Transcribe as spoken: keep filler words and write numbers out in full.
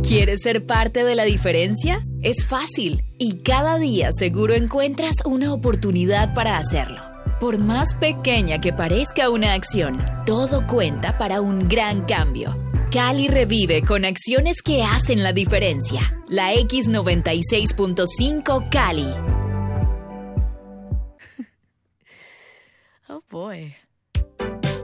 ¿Quieres ser parte de la diferencia? Es fácil y cada día seguro encuentras una oportunidad para hacerlo. Por más pequeña que parezca una acción, todo cuenta para un gran cambio. Cali revive con acciones que hacen la diferencia. La X noventa y seis punto cinco Cali. Oh boy.